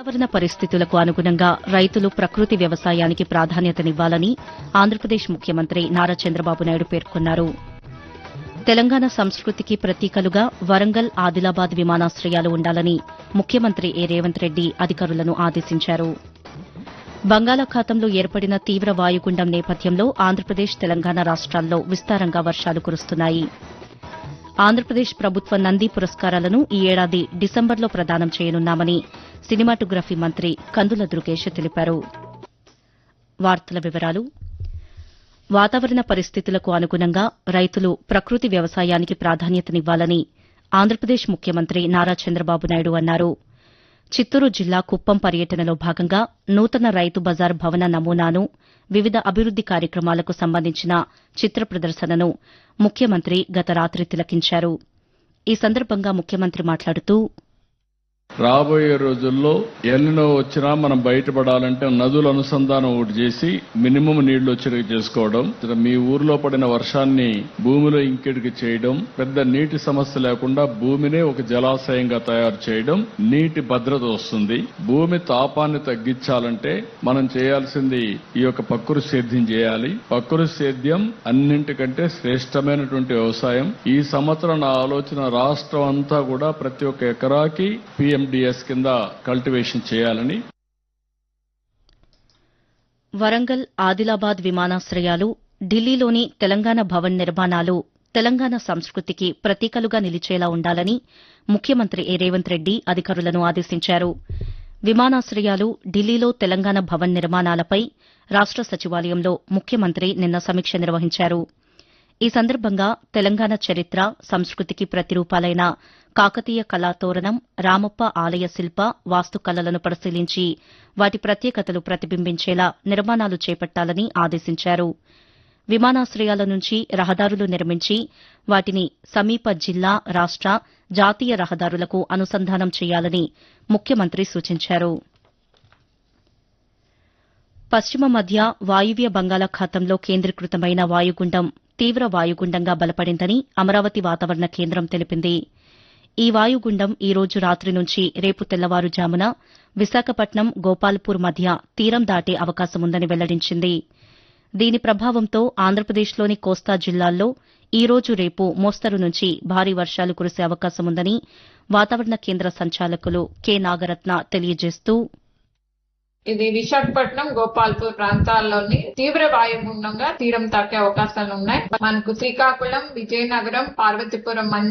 వాతావరణ పరిస్థితులకు అనుగుణంగా రైతులు ప్రకృతి వ్యవసాయానికి ప్రాధాన్యతనివ్వాలని ఆంధ్రప్రదేశ్ ముఖ్యమంత్రి నారా చంద్రబాబు నాయుడు పేర్కొన్నారు. తెలంగాణ సంస్కృతికి ప్రతీకలుగా వరంగల్, ఆదిలాబాద్ విమానాశ్రయాలు ఉండాలని ముఖ్యమంత్రి రేవంత్ రెడ్డి అధికారులను ఆదేశించారు. బంగాళాఖాతంలో ఏర్పడిన తీవ్ర వాయుగుండం నేపథ్యంలో ఆంధ్రప్రదేశ్, తెలంగాణ రాష్ట్రాల్లో విస్తారంగా వర్షాలు కురుస్తున్నాయి. ఆంధ్రప్రదేశ్ ప్రభుత్వ నంది పురస్కారాలను ఈ ఏడాది డిసెంబర్లో ప్రదానం చేయనున్నామని సినిమాటోగ్రఫీ మంత్రి కందుల దుర్గేష్ తెలిపారు. వాతావరణ పరిస్థితులకు అనుగుణంగా రైతులు ప్రకృతి వ్యవసాయానికి ప్రాధాన్యతనివ్వాలని ఆంధ్రప్రదేశ్ ముఖ్యమంత్రి నారా చంద్రబాబు నాయుడు అన్నారు. చిత్తూరు జిల్లా కుప్పం పర్యటనలో భాగంగా నూతన రైతు బజార్ భవన నమూనాను, వివిధ అభివృద్ది కార్యక్రమాలకు సంబంధించిన చిత్ర ప్రదర్శనను ముఖ్యమంత్రి గత రాత్రి తిలకించారు. ఈ సందర్భంగా ముఖ్యమంత్రి మాట్లాడుతూ రాబోయే రోజుల్లో ఎల్నినో వచ్చినా మనం బయటపడాలంటే నదుల అనుసంధానం ఒకటి చేసి మినిమం నీళ్లు వచ్చేట్టుగా చేసుకోవడం, మీ ఊర్లో పడిన వర్షాన్ని భూమిలో ఇంకెడికి చేయడం, పెద్ద నీటి సమస్య లేకుండా భూమినే ఒక జలాశయంగా తయారు చేయడం, నీటి భద్రత వస్తుంది. భూమి తాపాన్ని తగ్గించాలంటే మనం చేయాల్సింది ఈ యొక్క ప్రకృతి సేద్యం చేయాలి. ప్రకృతి సేద్యం అన్నింటికంటే శ్రేష్టమైనటువంటి వ్యవసాయం. ఈ సంవత్సరం నా ఆలోచన రాష్ట్రం అంతా కూడా ప్రతి ఒక్క ఎకరాకి PMDS కింద కల్టివేషన్ చేయాలని. వరంగల్, ఆదిలాబాద్ విమానాశ్రయాలు, ఢిల్లీలోని తెలంగాణ భవన్ నిర్మాణాలు తెలంగాణ సంస్కృతికి ప్రతీకలుగా నిలిచేలా ఉండాలని ముఖ్యమంత్రి రేవంత్ రెడ్డి అధికారులను ఆదేశించారు. విమానాశ్రయాలు, ఢిల్లీలో తెలంగాణ భవన్ నిర్మాణాలపై రాష్ట సచివాలయంలో ముఖ్యమంత్రి నిన్న సమీక్ష నిర్వహించారు. ఈ సందర్భంగా తెలంగాణ చరిత్ర, సంస్కృతికి ప్రతిరూపాలైన కాకతీయ కళాతోరణం, రామప్ప ఆలయ శిల్ప, వాస్తుకళలను పరిశీలించి వాటి ప్రత్యేకతలు ప్రతిబింబించేలా నిర్మాణాలు చేపట్టాలని ఆదేశించారు. విమానాశ్రయాల నుంచి రహదారులు నిర్మించి వాటిని సమీప జిల్లా, రాష్ట, జాతీయ రహదారులకు అనుసంధానం చేయాలని ముఖ్యమంత్రి సూచించారు. పశ్చిమ మధ్య వాయువ్య బంగాళాఖాతంలో కేంద్రీకృతమైన వాయుగుండం తీవ్ర వాయుగుండంగా బలపడిందని అమరావతి వాతావరణ కేంద్రం తెలిపింది. ఈ వాయుగుండం ఈ రోజు రాత్రి నుంచి రేపు తెల్లవారుజామున విశాఖపట్నం, గోపాల్పూర్ మధ్య తీరం దాటే అవకాశముందని వెల్లడించింది. దీని ప్రభావంతో ఆంధ్రప్రదేశ్లోని కోస్తా జిల్లాల్లో ఈ రోజు, రేపు మోస్తరు నుంచి భారీ వర్షాలు కురిసే అవకాశముందని వాతావరణ కేంద్ర సంచాలకులు కె నాగరత్న తెలియజేస్తూ ఇది విశాఖపట్నం, గోపాల్పూర్ ప్రాంతాల్లోని తీవ్ర వాయుగుండంగా తీరం తాకే అవకాశాలు ఉన్నాయి. మనకు శ్రీకాకుళం, విజయనగరం, పార్వతీపురం